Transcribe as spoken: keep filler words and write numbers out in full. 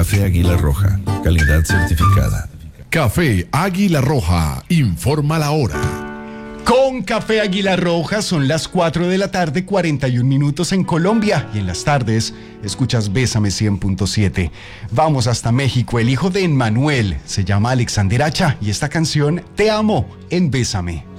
Café Águila Roja, calidad certificada. Café Águila Roja, informa la hora. Con Café Águila Roja son las cuatro de la tarde, cuarenta y un minutos en Colombia, y en las tardes escuchas Bésame cien punto siete. Vamos hasta México. El hijo de Emmanuel se llama Alexander Hacha y esta canción Te amo en Bésame.